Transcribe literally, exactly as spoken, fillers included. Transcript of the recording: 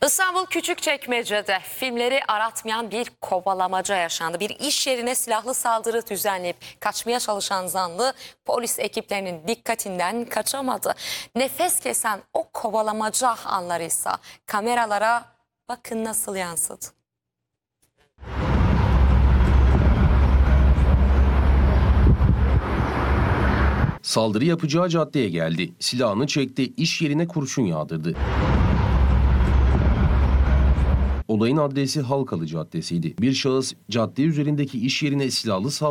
İstanbul Küçükçekmece'de filmleri aratmayan bir kovalamaca yaşandı. Bir iş yerine silahlı saldırı düzenleyip kaçmaya çalışan zanlı polis ekiplerinin dikkatinden kaçamadı. Nefes kesen o kovalamaca anları ise kameralara bakın nasıl yansıdı. Saldırı yapacağı caddeye geldi. Silahını çekti, iş yerine kurşun yağdırdı. Olayın adresi Halkalı Caddesi'ydi. Bir şahıs cadde üzerindeki iş yerine silahlı saldırı